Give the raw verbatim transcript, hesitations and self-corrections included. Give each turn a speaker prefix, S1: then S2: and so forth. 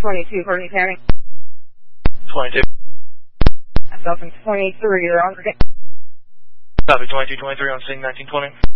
S1: twenty-two, Courtney Tanning.
S2: twenty-two.
S1: Southern twenty-three, you're on.
S2: Copy, twenty-two twenty-three on Sing nineteen twenty.